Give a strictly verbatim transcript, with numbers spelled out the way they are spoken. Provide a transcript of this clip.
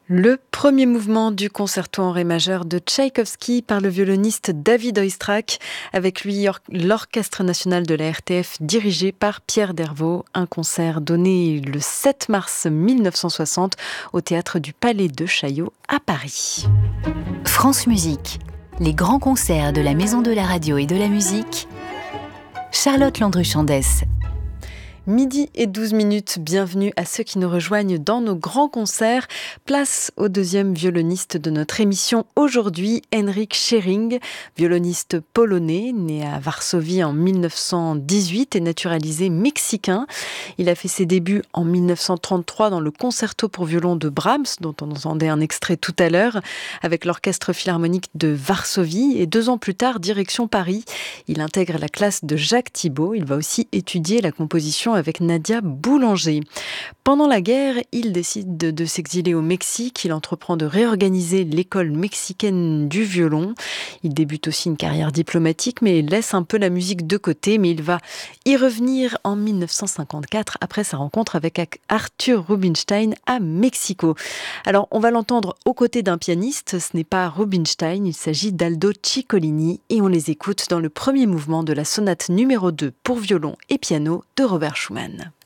Le premier mouvement du concerto en ré majeur de Tchaïkovski par le violoniste David Oistrakh, avec lui or- l'Orchestre national de la R T F dirigé par Pierre Dervaux, un concert donné le sept mars mille neuf cent soixante au théâtre du Palais de Chaillot à Paris. France Musique, les grands concerts de la Maison de la Radio et de la Musique. Charlotte Landru-Chandès. Midi et douze minutes, bienvenue à ceux qui nous rejoignent dans nos grands concerts. Place au deuxième violoniste de notre émission aujourd'hui, Henryk Schering, violoniste polonais, né à Varsovie en mille neuf cent dix-huit et naturalisé mexicain. Il a fait ses débuts en mille neuf cent trente-trois dans le concerto pour violon de Brahms, dont on entendait un extrait tout à l'heure, avec l'Orchestre philharmonique de Varsovie. Et deux ans plus tard, direction Paris, il intègre la classe de Jacques Thibaud. Il va aussi étudier la composition avec Nadia Boulanger. Pendant la guerre, il décide de, de s'exiler au Mexique. Il entreprend de réorganiser l'école mexicaine du violon. Il débute aussi une carrière diplomatique, mais il laisse un peu la musique de côté. Mais il va y revenir en mille neuf cent cinquante-quatre, après sa rencontre avec Arthur Rubinstein à Mexico. Alors, on va l'entendre aux côtés d'un pianiste. Ce n'est pas Rubinstein, il s'agit d'Aldo Ciccolini. Et on les écoute dans le premier mouvement de la sonate numéro deux pour violon et piano de Robert Schumann.